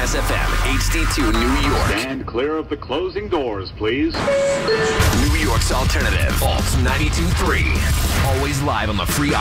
SFM, HD2 New York. Stand clear of the closing doors, please. New York's alternative, Alt 92.3. Always live on the free